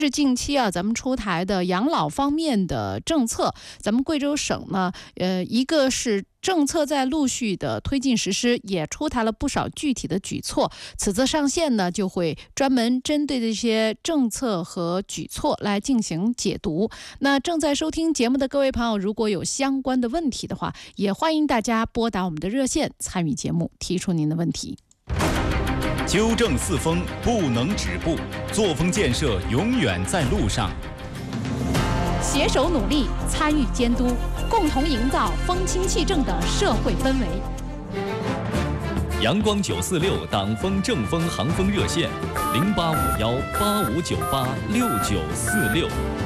是近期啊，咱们出台的养老方面的政策，咱们贵州省呢，一个是政策在陆续的推进实施，也出台了不少具体的举措。此次上线呢，就会专门针对这些政策和举措来进行解读。那正在收听节目的各位朋友，如果有相关的问题的话，也欢迎大家拨打我们的热线参与节目，提出您的问题。 纠正四风不能止步，作风建设永远在路上。 携手努力，参与监督，共同营造风清气正的社会氛围。 阳光946党风正风航风热线：085185986946。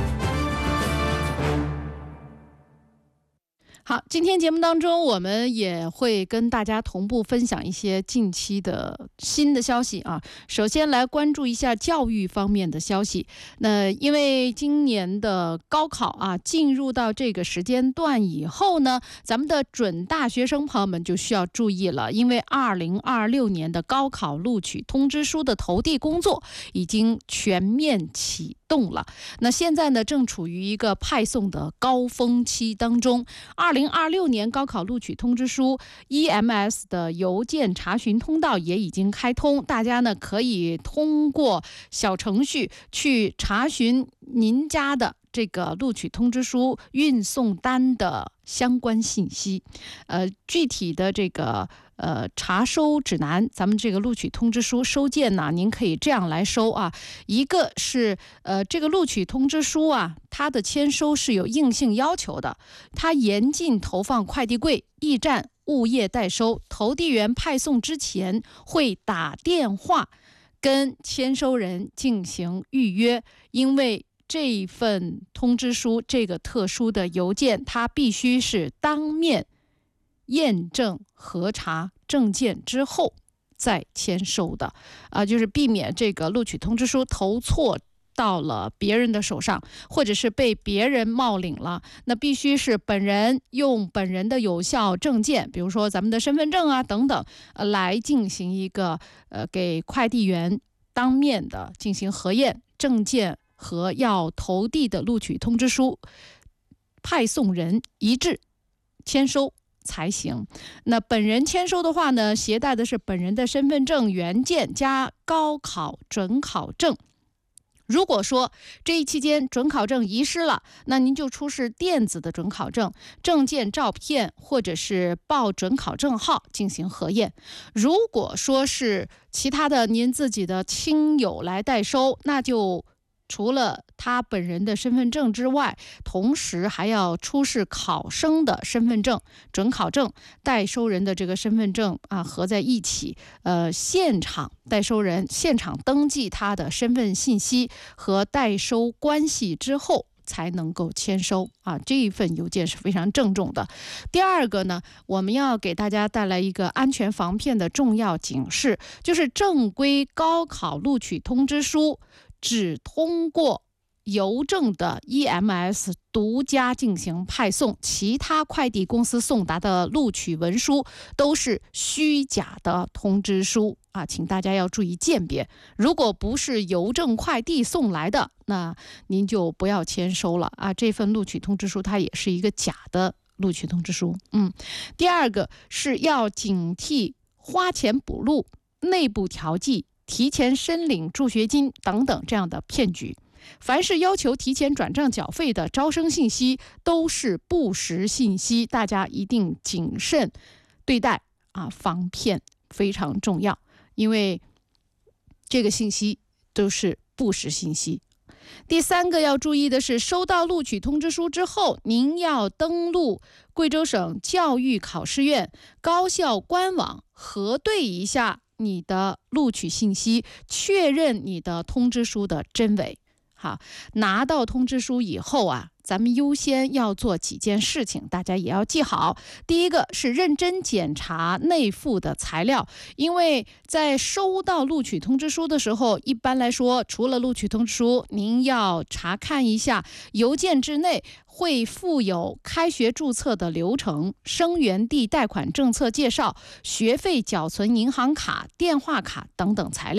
好，今天节目当中，我们也会跟大家同步分享一些近期的新的消息啊。首先来关注一下教育方面的消息。那因为今年的高考啊，进入到这个时间段以后呢，咱们的准大学生朋友们就需要注意了，因为2026年的高考录取通知书的投递工作已经全面启动了。那现在呢，正处于一个派送的高峰期当中。2026年高考录取通知书 EMS 的邮件查询通道也已经开通，大家呢可以通过小程序去查询您家的这个录取通知书运送单的相关信息。具体的这个查收指南，咱们这个录取通知书收件呢，您可以这样来收啊。一个是这个录取通知书啊，它的签收是有硬性要求的，它严禁投放快递柜、驿站、物业代收，投递员派送之前会打电话跟签收人进行预约，因为这一份通知书，这个特殊的邮件，它必须是当面验证核查证件之后再签收的就是避免这个录取通知书投错到了别人的手上，或者是被别人冒领了，那必须是本人用本人的有效证件，比如说咱们的身份证啊等等，来进行一个给快递员当面的进行核验，证件和要投递的录取通知书派送人一致签收才行。那本人签收的话呢，携带的是本人的身份证原件加高考准考证。如果说这一期间准考证遗失了，那您就出示电子的准考证、证件照片或者是报准考证号进行核验。如果说是其他的您自己的亲友来代收，那就除了他本人的身份证之外，同时还要出示考生的身份证、准考证、代收人的这个身份证合在一起，现场代收人现场登记他的身份信息和代收关系之后才能够签收这一份邮件是非常郑重的。第二个呢，我们要给大家带来一个安全防骗的重要警示，就是正规高考录取通知书只通过邮政的 EMS 独家进行派送，其他快递公司送达的录取文书都是虚假的通知书请大家要注意鉴别。如果不是邮政快递送来的，那您就不要签收了这份录取通知书它也是一个假的录取通知书。第二个是要警惕花钱补录、内部调剂、提前申领助学金等等这样的骗局。凡是要求提前转账缴费的招生信息都是不实信息，大家一定谨慎对待防骗非常重要，因为这个信息都是不实信息。第三个要注意的是，收到录取通知书之后，您要登录贵州省教育考试院高校官网核对一下你的录取信息，确认你的通知书的真伪。好，拿到通知书以后咱们优先要做几件事情，大家也要记好。第一个是认真检查内附的材料，因为在收到录取通知书的时候，一般来说，除了录取通知书，您要查看一下邮件之内会附有开学注册的流程、生源地贷款政策介绍、学费缴存银行卡、电话卡等等材料。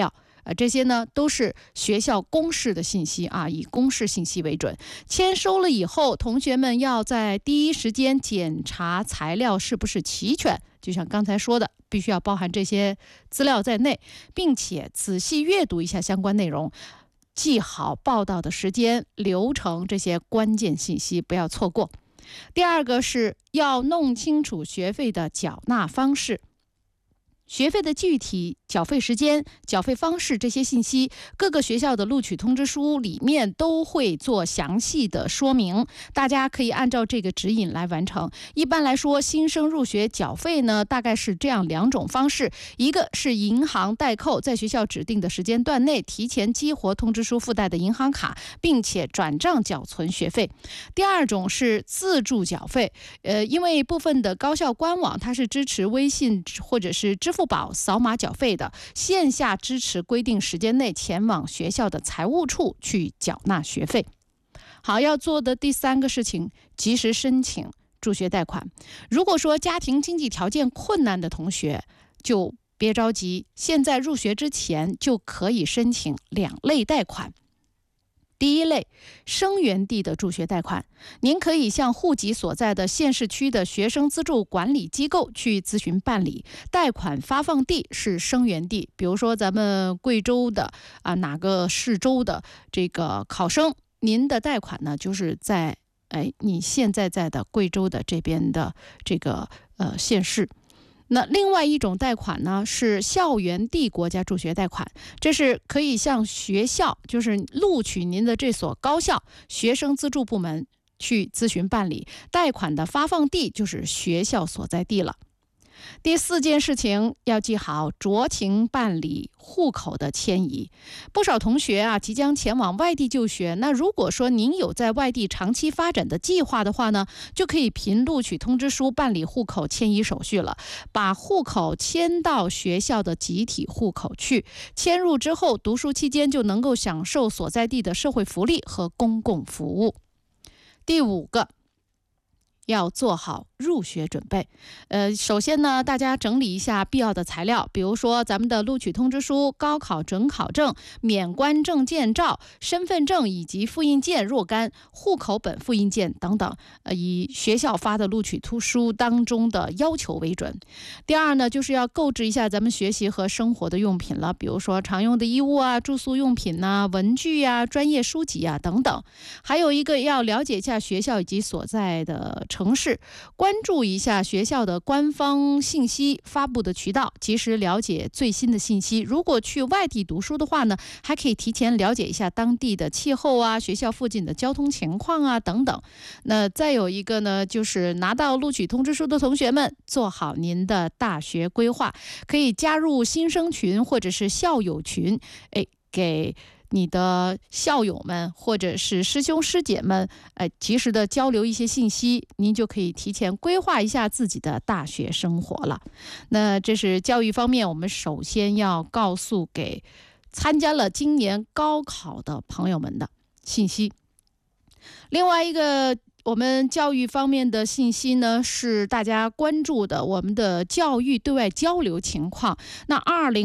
这些呢都是学校公示的信息啊，以公示信息为准。签收了以后，同学们要在第一时间检查材料是不是齐全，就像刚才说的，必须要包含这些资料在内，并且仔细阅读一下相关内容，记好报道的时间、流程这些关键信息，不要错过。第二个是要弄清楚学费的缴纳方式。学费的具体缴费时间、缴费方式这些信息，各个学校的录取通知书里面都会做详细的说明，大家可以按照这个指引来完成。一般来说，新生入学缴费呢，大概是这样2种方式：一个是银行代扣，在学校指定的时间段内提前激活通知书附带的银行卡，并且转账缴存学费；第二种是自助缴费，因为部分的高校官网它是支持微信或者是支付宝扫码缴费的，线下支持规定时间内前往学校的财务处去缴纳学费。好，要做的第3个事情，及时申请助学贷款。如果说家庭经济条件困难的同学，就别着急，现在入学之前就可以申请2类贷款。第一类，生源地的助学贷款，您可以向户籍所在的县市区的学生资助管理机构去咨询办理，贷款发放地是生源地，比如说咱们贵州的哪个市州的这个考生，您的贷款呢就是在你现在在的贵州的这边的这个县市。那另外一种贷款呢是校园地国家助学贷款，这是可以向学校，就是录取您的这所高校学生资助部门去咨询办理，贷款的发放地就是学校所在地了。第4件事情要记好，酌情办理户口的迁移。不少同学即将前往外地就学，那如果说您有在外地长期发展的计划的话呢，就可以凭录取通知书办理户口迁移手续了，把户口迁到学校的集体户口去。迁入之后，读书期间就能够享受所在地的社会福利和公共服务。第5个，要做好入学准备。首先呢，大家整理一下必要的材料，比如说咱们的录取通知书、高考准考证、免关证件照、身份证以及复印件若干、户口本复印件等等，以学校发的录取通知书当中的要求为准。第2呢，就是要购置一下咱们学习和生活的用品了，比如说常用的衣物住宿用品文具专业书籍等等。还有一个要了解一下学校以及所在的城市，关注一下学校的官方信息发布的渠道，及时了解最新的信息。如果去外地读书的话呢，还可以提前了解一下当地的气候学校附近的交通情况等等。那再有一个呢，就是拿到录取通知书的同学们，做好您的大学规划，可以加入新生群或者是校友群，给你的校友们或者是师兄师姐们及时的交流一些信息，您就可以提前规划一下自己的大学生活了。那这是教育方面，我们首先要告诉给参加了今年高考的朋友们的信息。另外一个我们教育方面的信息呢，是大家关注的我们的教育对外交流情况。那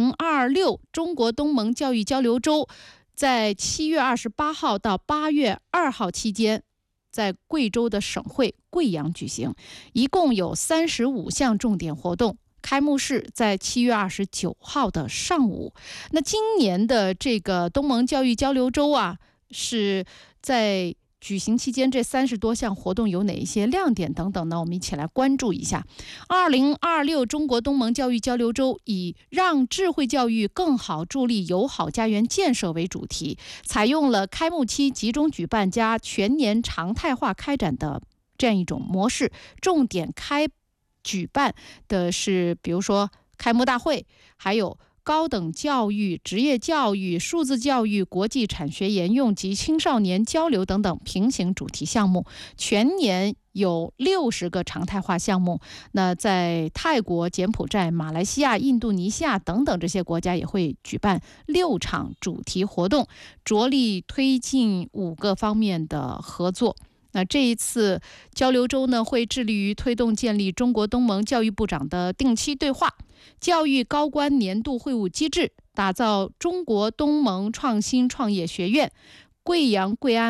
2026中国东盟教育交流周在7月28号到8月2号期间，在贵州的省会贵阳举行，一共有35项重点活动。开幕式在7月29号的上午。那今年的这个东盟教育交流周是在举行期间，这30多项活动有哪一些亮点等等呢？我们一起来关注一下。2026中国东盟教育交流周以让智慧教育更好助力友好家园建设为主题，采用了开幕期集中举办加全年常态化开展的这样一种模式。重点举办的是比如说开幕大会，还有高等教育、职业教育、数字教育、国际产学研用及青少年交流等等平行主题项目。全年有60个常态化项目。那在泰国、柬埔寨、马来西亚、印度尼西亚等等这些国家也会举办6场主题活动，着力推进5个方面的合作。 那这一次交流周呢，会致力于推动建立中国东盟教育部长的定期对话、教育高官年度会晤机制，打造中国东盟创新创业学院、贵阳贵安